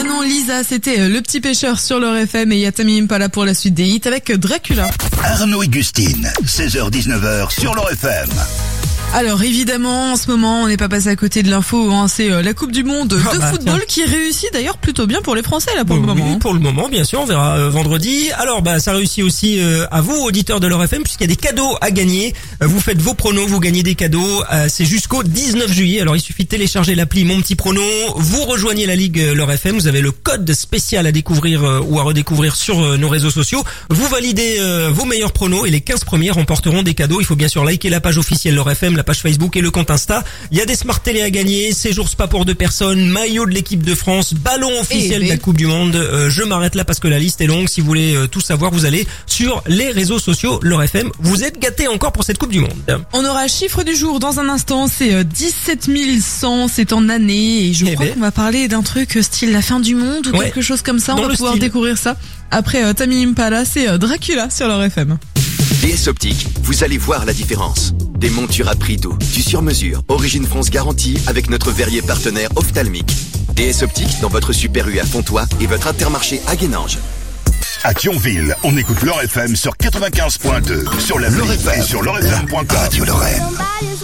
Ah non, Lisa, c'était Le Petit Pêcheur sur leur FM et il y a Tami Impala pour la suite des hits avec Dracula. Arnaud et Gustine, 16h-19h sur leur FM. Alors évidemment, en ce moment, on n'est pas passé à côté de l'info, hein, c'est la Coupe du Monde de football qui réussit d'ailleurs plutôt bien pour les Français là pour le moment. Oui, pour le moment, bien sûr, on verra vendredi. Alors ça réussit aussi à vous, auditeurs de leur FM, puisqu'il y a des cadeaux à gagner. Vous faites vos pronos, vous gagnez des cadeaux. C'est jusqu'au 19 juillet. Alors il suffit de télécharger l'appli Mon Petit Prono. Vous rejoignez la Ligue leur FM. Vous avez le code spécial à découvrir ou à redécouvrir sur nos réseaux sociaux. Vous validez vos meilleurs pronos et les 15 premiers remporteront des cadeaux. Il faut bien sûr liker la page officielle leur FM, la page Facebook et le compte Insta. Il y a des smart télé à gagner, séjour spa pour 2 personnes, maillot de l'équipe de France, ballon officiel de la Coupe du Monde. Je m'arrête là parce que la liste est longue. Si vous voulez tout savoir, vous allez sur les réseaux sociaux leur FM. Vous êtes gâtés encore pour cette Coupe du Monde. On aura chiffre du jour dans un instant, c'est 17 100, c'est en année et je crois qu'on va parler d'un truc style la fin du monde ou quelque chose comme ça. On va pouvoir découvrir ça. Après Tami Impala, c'est Dracula sur leur FM. DS Optique, vous allez voir la différence. Des montures à prix doux, du sur-mesure, Origine France garantie avec notre verrier partenaire ophtalmique. DS Optique dans votre Super U à Fontois et votre Intermarché à Guénange. À Thionville, on écoute leur FM sur 95.2, sur la et sur leurfm.com. Radio Lorraine.